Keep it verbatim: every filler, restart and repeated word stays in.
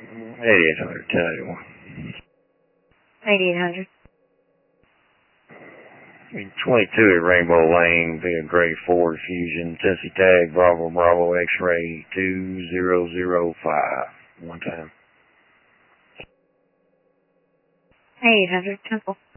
eighty-eight hundred, ten eighty-one. eighty-eight hundred. twenty-two at Rainbow Lane, via Gray Ford Fusion, Tennessee tag, Bravo Bravo X-ray two zero zero five. One time. eighty-eight hundred, Temple.